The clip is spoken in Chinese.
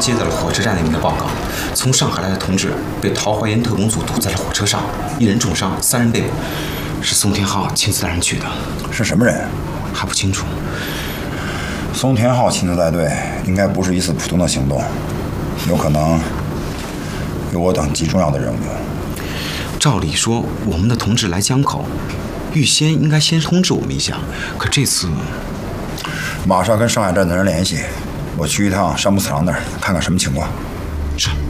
接到了火车站那边的报告，从上海来的同志被陶怀炎特工组堵在了火车上，1人重伤，3人被捕，是宋天浩亲自带人去的。 是什么人？ 还不清楚。 宋天浩亲自带队，应该不是一次普通的行动，有可能有我等极重要的任务。 照理说，我们的同志来江口，预先应该先通知我们一下，可这次马上跟上海站的人联系，我去一趟山木次郎那儿看看什么情况。 是。